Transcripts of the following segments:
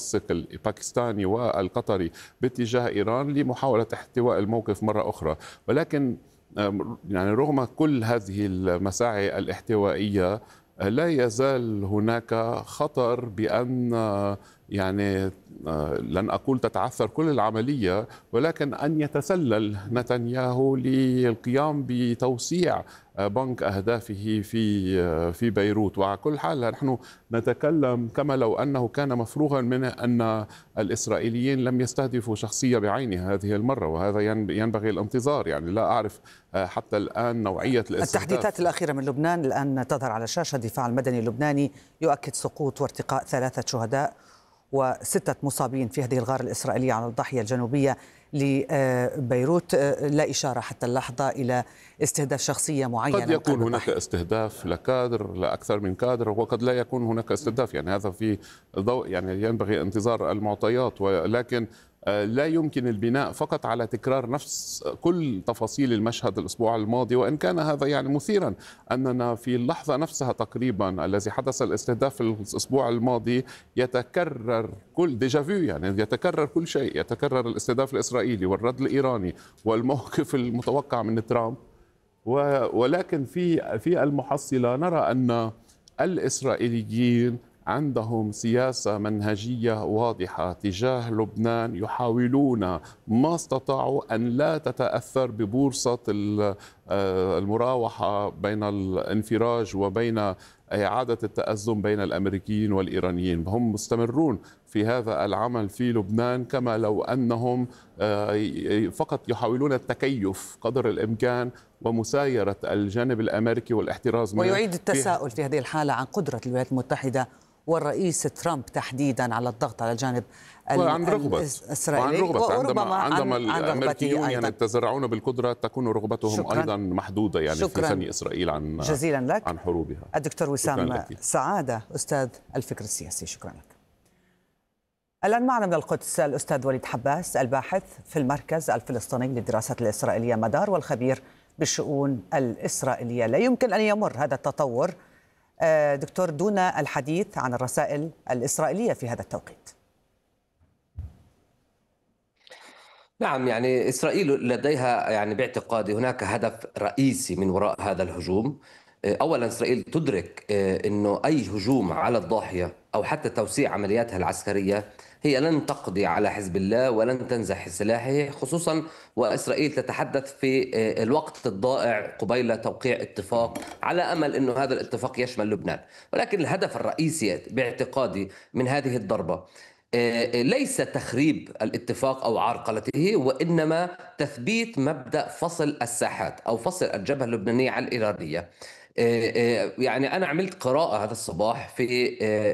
المنسق الباكستاني والقطري باتجاه إيران لمحاولة احتواء الموقف مرة أخرى. ولكن يعني رغم كل هذه المساعي الاحتوائية لا يزال هناك خطر بأن يعني لن أقول تتعثر كل العملية، ولكن أن يتسلل نتنياهو للقيام بتوسيع بنك أهدافه في بيروت. وعلى كل حال نحن نتكلم كما لو أنه كان مفروغا من أن الإسرائيليين لم يستهدفوا شخصية بعينها هذه المرة، وهذا ينبغي الانتظار. يعني لا أعرف حتى الآن نوعية الاستهداف. التحديثات الأخيرة من لبنان الآن تظهر على الشاشة. الدفاع المدني اللبناني يؤكد سقوط وارتقاء 3 شهداء و6 مصابين في هذه الغارة الإسرائيلية على الضاحية الجنوبية لبيروت. لا إشارة حتى اللحظة إلى استهداف شخصية معينة. قد يكون هناك استهداف لكادر، لأكثر من كادر، وقد لا يكون هناك استهداف. يعني هذا في ضوء، يعني ينبغي انتظار المعطيات. ولكن لا يمكن البناء فقط على تكرار نفس كل تفاصيل المشهد الأسبوع الماضي، وإن كان هذا يعني مثيرا أننا في اللحظة نفسها تقريبا الذي حدث الاستهداف في الأسبوع الماضي يتكرر كل ديجافو، يعني يتكرر كل شيء، يتكرر الاستهداف الإسرائيلي والرد الإيراني والموقف المتوقع من ترامب. ولكن في المحصلة نرى أن الإسرائيليين عندهم سياسة منهجية واضحة تجاه لبنان، يحاولون ما استطاعوا أن لا تتأثر ببورصة المراوحة بين الانفراج وبين إعادة التأزم بين الأمريكيين والإيرانيين. هم مستمرون في هذا العمل في لبنان كما لو أنهم فقط يحاولون التكيف قدر الإمكان ومسايرة الجانب الأمريكي والاحتراز منه. ويعيد التساؤل في هذه الحالة عن قدرة الولايات المتحدة والرئيس ترامب تحديدا على الضغط على الجانب الإسرائيلي، عندما الأمريكيون يعني يتزرعون بالقدرة تكون رغبتهم أيضا محدودة، يعني في ثني إسرائيل جزيلا لك عن حروبها. الدكتور وسام سعادة، أستاذ الفكر السياسي، شكرا لك. الآن معنا من القدس الأستاذ وليد حباس، الباحث في المركز الفلسطيني للدراسات الإسرائيلية مدار والخبير بالشؤون الإسرائيلية. لا يمكن أن يمر هذا التطور دكتور دون الحديث عن الرسائل الإسرائيلية في هذا التوقيت. نعم، يعني إسرائيل لديها يعني باعتقادي هناك هدف رئيسي من وراء هذا الهجوم. أولا إسرائيل تدرك أنه أي هجوم على الضاحية أو حتى توسيع عملياتها العسكرية هي لن تقضي على حزب الله ولن تنزح سلاحه، خصوصا وإسرائيل تتحدث في الوقت الضائع قبيل توقيع اتفاق على أمل أنه هذا الاتفاق يشمل لبنان. ولكن الهدف الرئيسي باعتقادي من هذه الضربة ليس تخريب الاتفاق أو عرقلته، وإنما تثبيت مبدأ فصل الساحات أو فصل الجبهة اللبنانية عن الإيرانية. يعني أنا عملت قراءة هذا الصباح في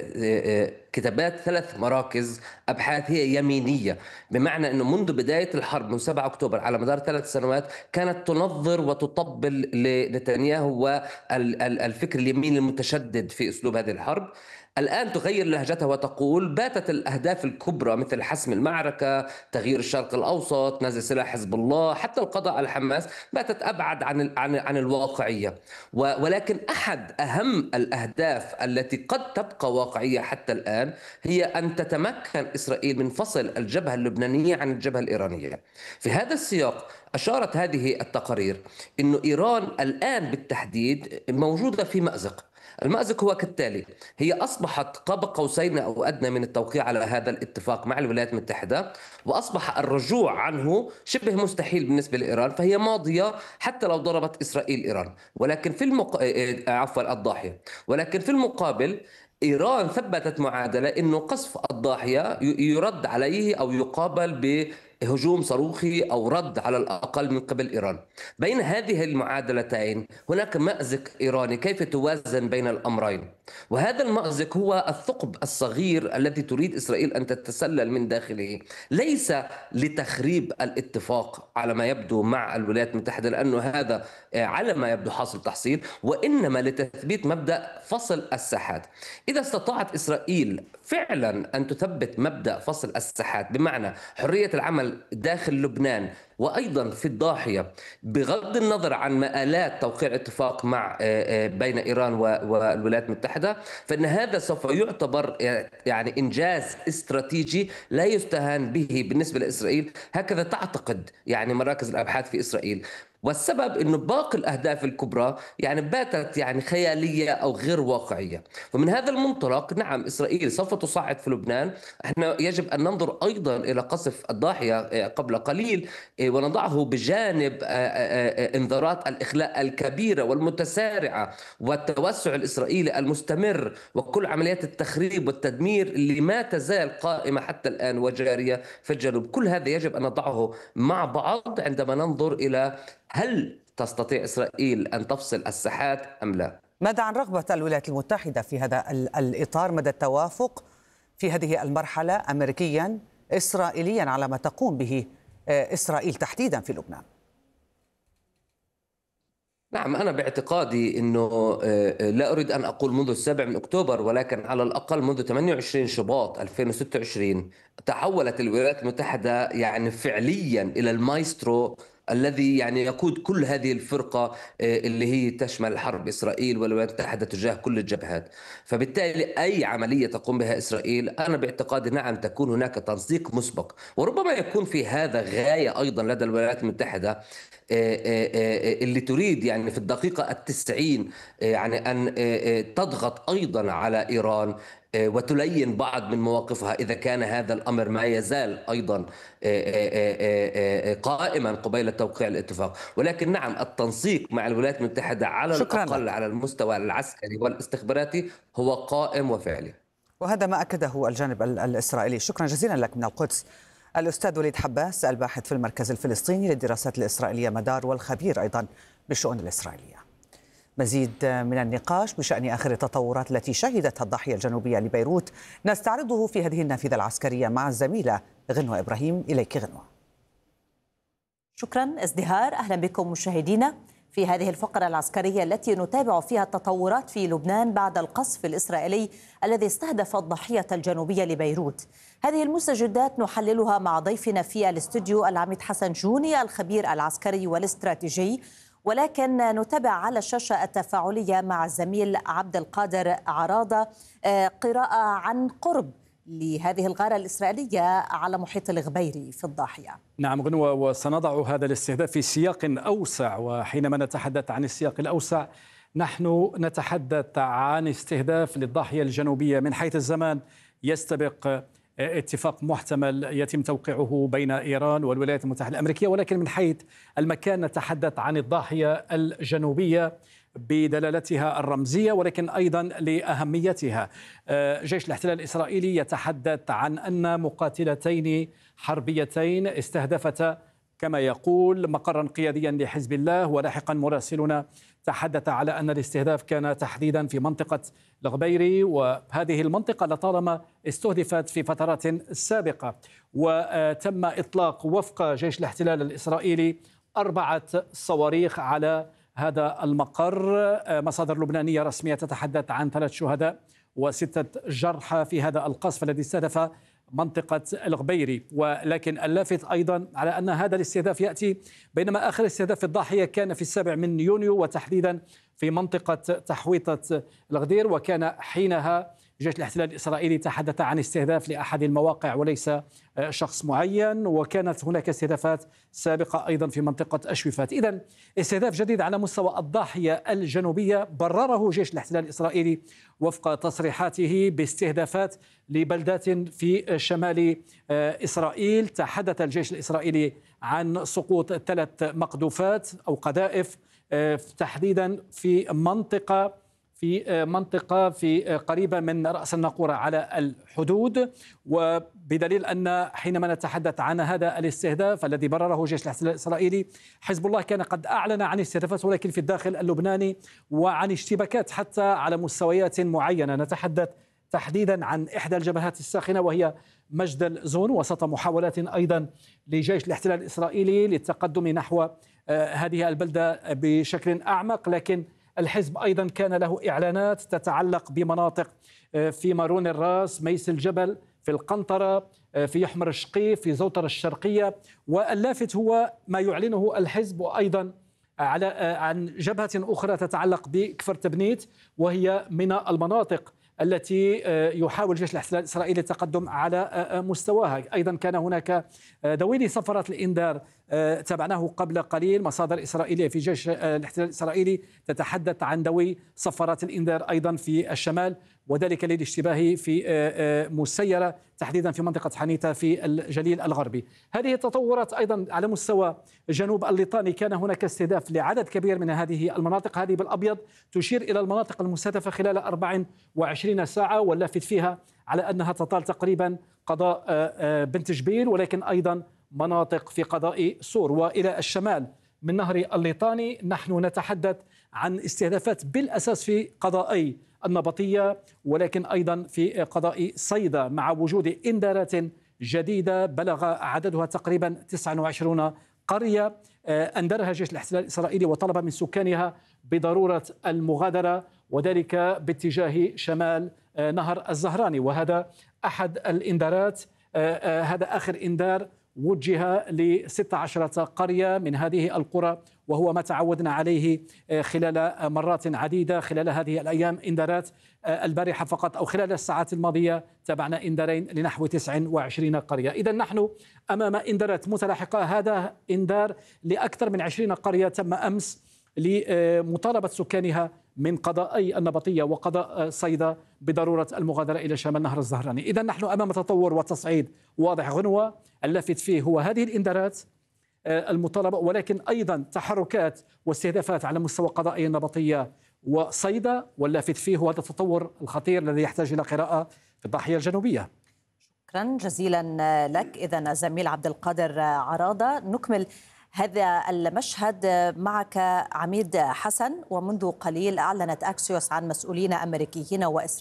كتابات 3 مراكز أبحاث هي يمينية، بمعنى أنه منذ بداية الحرب من 7 أكتوبر على مدار 3 سنوات كانت تنظر وتطبل لنتنياهو والفكر اليميني المتشدد في أسلوب هذه الحرب. الآن تغير لهجتها وتقول باتت الأهداف الكبرى مثل حسم المعركة، تغيير الشرق الأوسط، نزع سلاح حزب الله، حتى القضاء على حماس، باتت أبعد عن الواقعية. ولكن أحد أهم الأهداف التي قد تبقى واقعية حتى الآن هي أن تتمكن إسرائيل من فصل الجبهة اللبنانية عن الجبهة الإيرانية. في هذا السياق أشارت هذه التقارير أن إيران الآن بالتحديد موجودة في مأزق. المأزق هو كالتالي: هي أصبحت قاب قوسين أو أدنى من التوقيع على هذا الاتفاق مع الولايات المتحدة، وأصبح الرجوع عنه شبه مستحيل بالنسبة لإيران، فهي ماضية حتى لو ضربت إسرائيل إيران. ولكن في الضاحية. ولكن في المقابل إيران ثبتت معادلة أنه قصف الضاحية يرد عليه أو يقابل بهجوم صاروخي أو رد على الأقل من قبل إيران. بين هذه المعادلتين هناك مأزق إيراني، كيف توازن بين الأمرين؟ وهذا المأزق هو الثقب الصغير الذي تريد إسرائيل أن تتسلل من داخله، ليس لتخريب الاتفاق على ما يبدو مع الولايات المتحدة لأنه هذا على ما يبدو حاصل تحصيل، وإنما لتثبيت مبدأ فصل الساحات. إذا استطاعت إسرائيل فعلا أن تثبت مبدأ فصل الساحات، بمعنى حرية العمل داخل لبنان وأيضا في الضاحية، بغض النظر عن مآلات توقيع اتفاق مع بين إيران والولايات المتحدة، فإن هذا سوف يعتبر يعني إنجاز استراتيجي لا يستهان به بالنسبة لإسرائيل. هكذا تعتقد يعني مراكز الأبحاث في إسرائيل. والسبب انه باقي الاهداف الكبرى يعني باتت يعني خياليه او غير واقعيه. ومن هذا المنطلق نعم اسرائيل سوف تصعد في لبنان. احنا يجب ان ننظر ايضا الى قصف الضاحيه قبل قليل، ونضعه بجانب انذارات الاخلاء الكبيره والمتسارعه والتوسع الاسرائيلي المستمر وكل عمليات التخريب والتدمير اللي ما تزال قائمه حتى الان وجاريه في الجنوب. كل هذا يجب ان نضعه مع بعض عندما ننظر الى هل تستطيع إسرائيل أن تفصل الساحات أم لا؟ ماذا عن رغبة الولايات المتحدة في هذا الإطار؟ مدى التوافق في هذه المرحلة أمريكيا إسرائيليا على ما تقوم به إسرائيل تحديدا في لبنان؟ نعم، أنا باعتقادي أنه لا أريد أن أقول منذ 7 من أكتوبر، ولكن على الأقل منذ 28 شباط 2026 تحولت الولايات المتحدة يعني فعليا إلى المايسترو الذي يعني يقود كل هذه الفرقة اللي هي تشمل حرب إسرائيل والولايات المتحدة تجاه كل الجبهات. فبالتالي أي عملية تقوم بها إسرائيل أنا باعتقادي نعم تكون هناك تنسيق مسبق، وربما يكون في هذا غاية أيضا لدى الولايات المتحدة اللي تريد يعني في الدقيقة 90 يعني أن تضغط أيضا على إيران وتلين بعض من مواقفها إذا كان هذا الأمر ما يزال أيضا قائما قبيل توقيع الاتفاق. ولكن نعم التنسيق مع الولايات المتحدة على الأقل على المستوى العسكري والاستخباراتي هو قائم وفعلي، وهذا ما أكده الجانب الإسرائيلي. شكرا جزيلا لك من القدس الأستاذ وليد حباس، الباحث في المركز الفلسطيني للدراسات الإسرائيلية مدار والخبير أيضا بالشؤون الإسرائيلية. مزيد من النقاش بشأن آخر التطورات التي شهدتها الضاحية الجنوبية لبيروت نستعرضه في هذه النافذة العسكرية مع الزميلة غنوة إبراهيم. إليك غنوة. شكرا ازدهار، أهلا بكم مشاهدينا في هذه الفقرة العسكرية التي نتابع فيها التطورات في لبنان بعد القصف الإسرائيلي الذي استهدف الضاحية الجنوبية لبيروت. هذه المستجدات نحللها مع ضيفنا في الاستوديو العميد حسن جوني الخبير العسكري والاستراتيجي، ولكن نتابع على الشاشة التفاعلية مع الزميل عبد القادر عراضة قراءة عن قرب لهذه الغارة الإسرائيلية على محيط الغبيري في الضاحية. نعم غنوة، وسنضع هذا الاستهداف في سياق أوسع، وحينما نتحدث عن السياق الأوسع نحن نتحدث عن استهداف للضاحية الجنوبية من حيث الزمان يستبق اتفاق محتمل يتم توقيعه بين إيران والولايات المتحدة الأمريكية، ولكن من حيث المكان نتحدث عن الضاحية الجنوبية بدلالتها الرمزية ولكن أيضا لأهميتها. جيش الاحتلال الإسرائيلي يتحدث عن أن مقاتلتين حربيتين استهدفتا كما يقول مقرا قياديا لحزب الله، ولاحقا مراسلنا تحدث على أن الاستهداف كان تحديدا في منطقة الغبيري، وهذه المنطقة لطالما استهدفت في فترات سابقة، وتم إطلاق وفق جيش الاحتلال الإسرائيلي 4 صواريخ على هذا المقر. مصادر لبنانية رسمية تتحدث عن 3 شهداء و6 جرحى في هذا القصف الذي استهدف منطقة الغبيري. ولكن اللافت أيضا على أن هذا الاستهداف يأتي بينما آخر استهداف في الضاحية كان في 7 من يونيو وتحديدا في منطقة تحويطة الغدير، وكان حينها جيش الاحتلال الإسرائيلي تحدث عن استهداف لأحد المواقع وليس شخص معين، وكانت هناك استهدافات سابقة أيضا في منطقة أشوفات. إذن استهداف جديد على مستوى الضاحية الجنوبية برره جيش الاحتلال الإسرائيلي وفق تصريحاته باستهدافات لبلدات في شمال إسرائيل. تحدث الجيش الإسرائيلي عن سقوط 3 مقذوفات أو قذائف تحديدا في منطقة قريبة من رأس الناقورة على الحدود، وبدليل أن حينما نتحدث عن هذا الاستهداف الذي برره جيش الاحتلال الإسرائيلي، حزب الله كان قد أعلن عن استهدافات ولكن في الداخل اللبناني وعن اشتباكات حتى على مستويات معينة. نتحدث تحديدا عن إحدى الجبهات الساخنة وهي مجدل زون، وسط محاولات أيضا لجيش الاحتلال الإسرائيلي للتقدم نحو هذه البلدة بشكل أعمق، لكن الحزب أيضا كان له إعلانات تتعلق بمناطق في مارون الراس، ميس الجبل، في القنطرة، في يحمر الشقيف، في زوطر الشرقية. واللافت هو ما يعلنه الحزب أيضا عن جبهة أخرى تتعلق بكفر تبنيت، وهي من المناطق التي يحاول الجيش الاحتلال الإسرائيلي التقدم على مستواها. أيضا كان هناك دويل صفارات الإنذار تابعناه قبل قليل، مصادر إسرائيلية في جيش الاحتلال الإسرائيلي تتحدث عن دوي صفارات الإنذار أيضا في الشمال، وذلك للاشتباه في مسيرة تحديدا في منطقة حنيتة في الجليل الغربي. هذه التطورات أيضا على مستوى جنوب الليطاني، كان هناك استهداف لعدد كبير من هذه المناطق. هذه بالأبيض تشير إلى المناطق المستهدفة خلال 24 ساعة، واللافت فيها على أنها تطال تقريبا قضاء بنت جبيل، ولكن أيضا مناطق في قضاء صور. وإلى الشمال من نهر الليطاني نحن نتحدث عن استهدافات بالأساس في قضائي النبطية، ولكن أيضا في قضاء صيدا، مع وجود إنذارات جديدة بلغ عددها تقريبا 29 قرية أنذرها جيش الاحتلال الإسرائيلي وطلب من سكانها بضرورة المغادرة، وذلك باتجاه شمال نهر الزهراني. وهذا أحد الإنذارات، هذا آخر إنذار وجه ل16 قرية من هذه القرى، وهو ما تعودنا عليه خلال مرات عديدة خلال هذه الأيام. إنذارات البارحة فقط أو خلال الساعات الماضية تابعنا إنذارين لنحو 29 قرية. إذا نحن أمام إنذارات متلاحقة. هذا إنذار لأكثر من 20 قرية تم أمس لمطالبة سكانها من قضاء النبطية وقضاء صيدا بضرورة المغادرة إلى شمال نهر الزهراني. إذا نحن أمام تطور وتصعيد واضح. غنوة اللافت فيه هو هذه الإنذارات المطالبة، ولكن أيضا تحركات واستهدافات على مستوى قضاء النبطية وصيدا، واللافت فيه هو هذا التطور الخطير الذي يحتاج إلى قراءة في الضاحية الجنوبية. شكرا جزيلا لك. إذن الزميل عبد القادر عراضة. نكمل هذا المشهد معك عميد حسن. ومنذ قليل أعلنت أكسيوس عن مسؤولين أمريكيين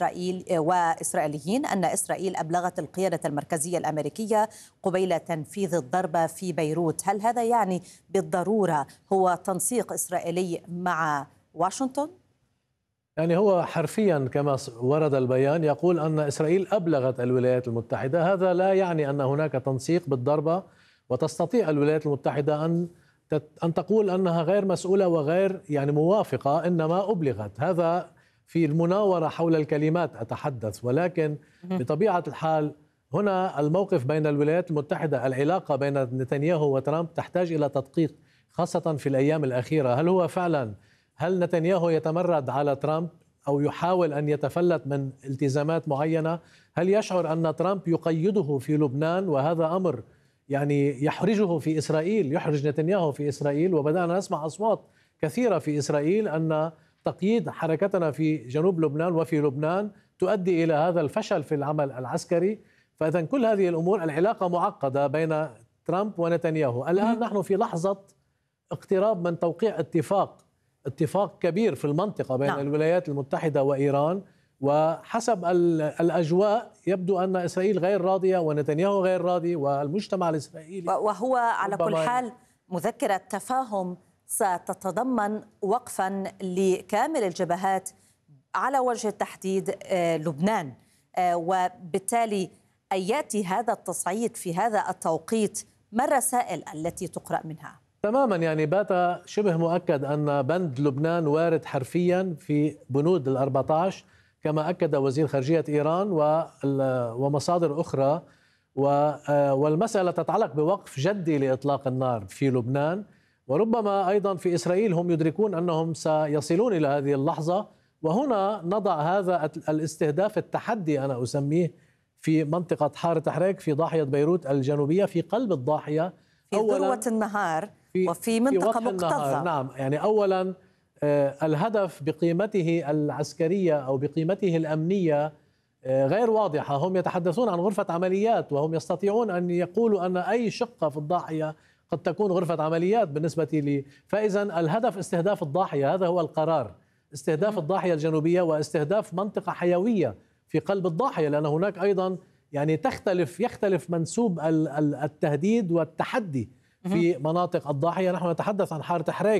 وإسرائيليين أن إسرائيل أبلغت القيادة المركزية الأمريكية قبيل تنفيذ الضربة في بيروت. هل هذا يعني بالضرورة هو تنسيق إسرائيلي مع واشنطن؟ يعني هو حرفيا كما ورد البيان يقول أن إسرائيل أبلغت الولايات المتحدة. هذا لا يعني أن هناك تنسيق بالضربة، وتستطيع الولايات المتحدة أن تقول أنها غير مسؤولة وغير يعني موافقة، إنما أبلغت. هذا في المناورة حول الكلمات أتحدث، ولكن بطبيعة الحال هنا الموقف بين الولايات المتحدة، العلاقة بين نتنياهو وترامب تحتاج إلى تدقيق، خاصة في الأيام الأخيرة. هل نتنياهو يتمرد على ترامب أو يحاول أن يتفلت من التزامات معينة؟ هل يشعر أن ترامب يقيده في لبنان؟ وهذا أمر يعني يحرجه في إسرائيل، يحرج نتنياهو في إسرائيل. وبدأنا نسمع أصوات كثيرة في إسرائيل أن تقييد حركتنا في جنوب لبنان وفي لبنان تؤدي إلى هذا الفشل في العمل العسكري. فإذا كل هذه الأمور، العلاقة معقدة بين ترامب ونتنياهو. الآن نحن في لحظة اقتراب من توقيع اتفاق كبير في المنطقة بين الولايات المتحدة وإيران، وحسب الأجواء يبدو أن إسرائيل غير راضية ونتنياهو غير راضي والمجتمع الإسرائيلي. وهو على كل حال مذكرة تفاهم ستتضمن وقفا لكامل الجبهات على وجه التحديد لبنان، وبالتالي أن يأتي هذا التصعيد في هذا التوقيت. ما الرسائل التي تقرأ منها؟ تماما، يعني بات شبه مؤكد أن بند لبنان وارد حرفيا في بنود ال14، كما أكد وزير خارجية إيران ومصادر أخرى. والمسألة تتعلق بوقف جدي لإطلاق النار في لبنان، وربما أيضا في إسرائيل هم يدركون أنهم سيصلون إلى هذه اللحظة. وهنا نضع هذا الاستهداف التحدي أنا أسميه في منطقة حارة حريك في ضاحية بيروت الجنوبية، في قلب الضاحية في ذروة النهار وفي منطقة مكتظة. نعم، يعني أولا الهدف بقيمته العسكرية أو بقيمته الأمنية غير واضحة. هم يتحدثون عن غرفة عمليات، وهم يستطيعون أن يقولوا أن أي شقة في الضاحية قد تكون غرفة عمليات بالنسبة لي. فإذا الهدف استهداف الضاحية، هذا هو القرار، استهداف الضاحية الجنوبية واستهداف منطقة حيوية في قلب الضاحية، لأن هناك أيضا يعني يختلف منسوب التهديد والتحدي في مناطق الضاحية. نحن نتحدث عن حارة حريك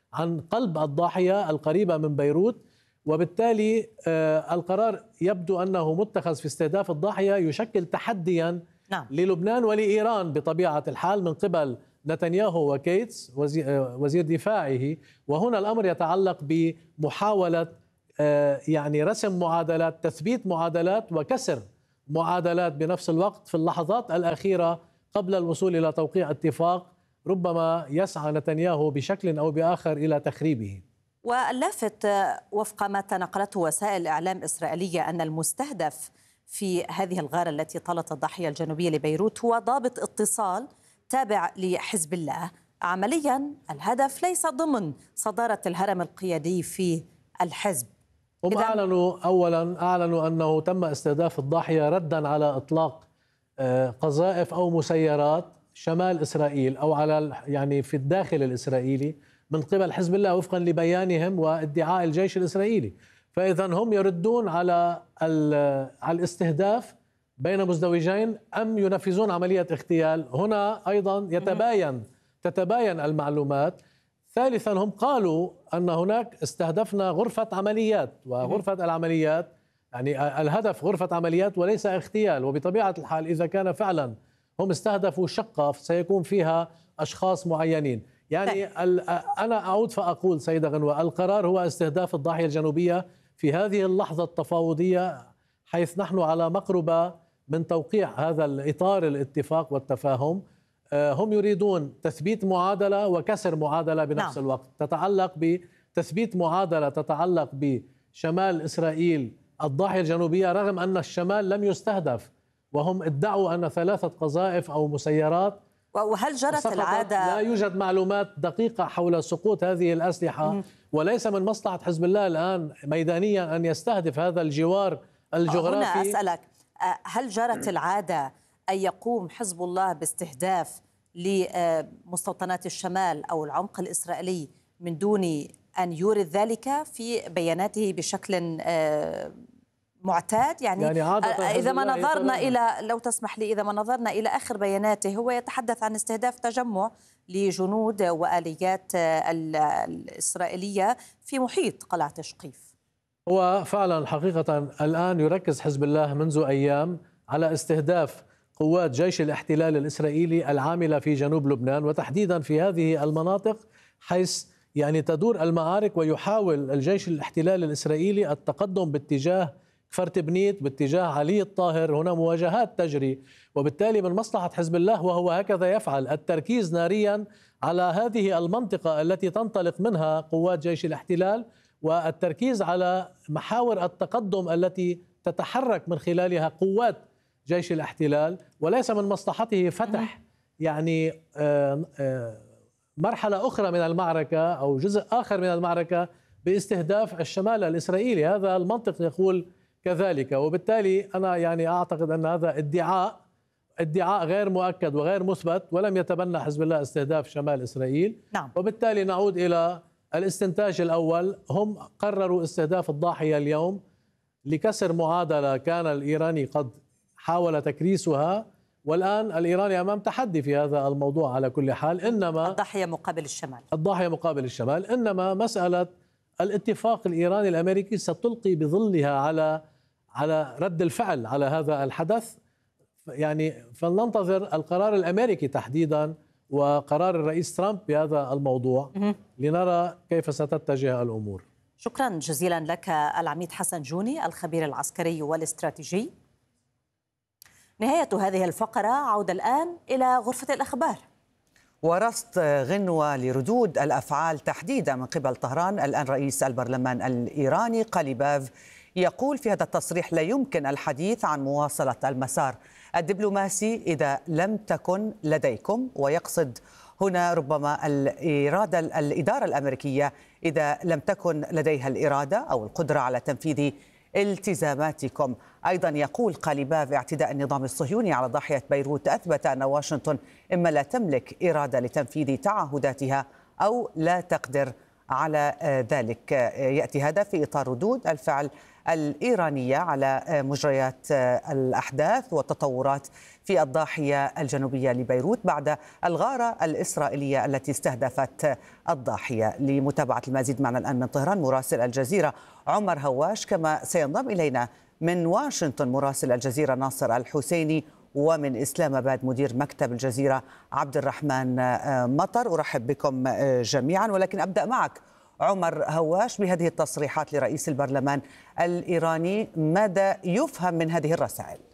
عن قلب الضاحية القريبة من بيروت، وبالتالي القرار يبدو أنه متخذ في استهداف الضاحية يشكل تحديا للبنان ولإيران بطبيعة الحال من قبل نتنياهو وكيتس وزير دفاعه. وهنا الأمر يتعلق بمحاولة يعني رسم معادلات، تثبيت معادلات وكسر معادلات بنفس الوقت في اللحظات الأخيرة قبل الوصول إلى توقيع اتفاق ربما يسعى نتنياهو بشكل أو بآخر إلى تخريبه. واللافت وفق ما تناقلته وسائل الإعلام الإسرائيلية أن المستهدف في هذه الغارة التي طالت الضاحية الجنوبية لبيروت هو ضابط اتصال تابع لحزب الله. عمليا الهدف ليس ضمن صدارة الهرم القيادي في الحزب. هم أعلنوا أنه تم استهداف الضاحية ردا على إطلاق قذائف أو مسيرات شمال إسرائيل أو على يعني في الداخل الإسرائيلي من قبل حزب الله وفقا لبيانهم وادعاء الجيش الإسرائيلي. فإذا هم يردون على الاستهداف بين مزدوجين أم ينفذون عملية اغتيال. هنا أيضا تتباين المعلومات. ثالثا هم قالوا أن هناك استهدفنا غرفة عمليات، وغرفة العمليات يعني الهدف غرفة عمليات وليس اغتيال. وبطبيعة الحال إذا كان فعلا هم استهدفوا شقة سيكون فيها أشخاص معينين. يعني أنا أعود فأقول سيدة غنوة، القرار هو استهداف الضاحية الجنوبية في هذه اللحظة التفاوضية، حيث نحن على مقربة من توقيع هذا الإطار الاتفاق والتفاهم. هم يريدون تثبيت معادلة وكسر معادلة بنفس الوقت، تتعلق بتثبيت معادلة تتعلق بشمال إسرائيل الضاحية الجنوبية، رغم أن الشمال لم يستهدف، وهم ادعوا أن 3 قذائف أو مسيرات. وهل جرت العادة؟ لا يوجد معلومات دقيقة حول سقوط هذه الأسلحة، وليس من مصلحة حزب الله الآن ميدانيا أن يستهدف هذا الجوار الجغرافي. هنا أسألك، هل جرت العادة أن يقوم حزب الله باستهداف لمستوطنات الشمال أو العمق الإسرائيلي من دون أن يورد ذلك في بياناته بشكل معتاد؟ يعني إذا ما نظرنا إلى، لو تسمح لي، إذا ما نظرنا إلى آخر بياناته هو يتحدث عن استهداف تجمع لجنود وآليات الإسرائيلية في محيط قلعة شقيف. هو فعلا حقيقة الآن يركز حزب الله منذ أيام على استهداف قوات جيش الاحتلال الإسرائيلي العاملة في جنوب لبنان، وتحديدا في هذه المناطق حيث يعني تدور المعارك، ويحاول الجيش الاحتلال الإسرائيلي التقدم باتجاه كفر تبنيت، باتجاه علي الطاهر. هنا مواجهات تجري، وبالتالي من مصلحة حزب الله وهو هكذا يفعل التركيز ناريا على هذه المنطقة التي تنطلق منها قوات جيش الاحتلال، والتركيز على محاور التقدم التي تتحرك من خلالها قوات جيش الاحتلال. وليس من مصلحته فتح يعني مرحلة أخرى من المعركة أو جزء آخر من المعركة باستهداف الشمال الإسرائيلي. هذا المنطق يقول كذلك، وبالتالي أنا يعني أعتقد أن هذا ادعاء غير مؤكد وغير مثبت، ولم يتبنى حزب الله استهداف شمال إسرائيل. وبالتالي نعود إلى الاستنتاج الأول، هم قرروا استهداف الضاحية اليوم لكسر معادلة كان الإيراني قد حاول تكريسها، والآن الإيراني أمام تحدي في هذا الموضوع. على كل حال إنما الضاحية مقابل الشمال، إنما مسألة الاتفاق الإيراني الأمريكي ستلقي بظلها على رد الفعل على هذا الحدث. يعني فلننتظر القرار الأمريكي تحديدا وقرار الرئيس ترامب بهذا الموضوع لنرى كيف ستتجه الأمور. شكرا جزيلا لك العميد حسن جوني الخبير العسكري والاستراتيجي. نهاية هذه الفقرة، عودة الآن إلى غرفة الأخبار. ورصد غنوة لردود الأفعال تحديدا من قبل طهران. الآن رئيس البرلمان الإيراني قليباف يقول في هذا التصريح: لا يمكن الحديث عن مواصلة المسار الدبلوماسي إذا لم تكن لديكم، ويقصد هنا ربما الإدارة الأمريكية إذا لم تكن لديها الإرادة أو القدرة على تنفيذ التزاماتكم. أيضا يقول قليباف: اعتداء النظام الصهيوني على ضاحية بيروت أثبت أن واشنطن إما لا تملك إرادة لتنفيذ تعهداتها أو لا تقدر على ذلك. يأتي هذا في إطار ردود الفعل الإيرانية على مجريات الأحداث والتطورات في الضاحية الجنوبية لبيروت بعد الغارة الإسرائيلية التي استهدفت الضاحية. لمتابعة المزيد معنا الآن من طهران مراسل الجزيرة عمر هواش، كما سينضم إلينا من واشنطن مراسل الجزيرة ناصر الحسيني، ومن إسلام آباد مدير مكتب الجزيرة عبد الرحمن مطر. أرحب بكم جميعا، ولكن أبدأ معك عمر هواش بهذه التصريحات لرئيس البرلمان الإيراني. ماذا يفهم من هذه الرسائل؟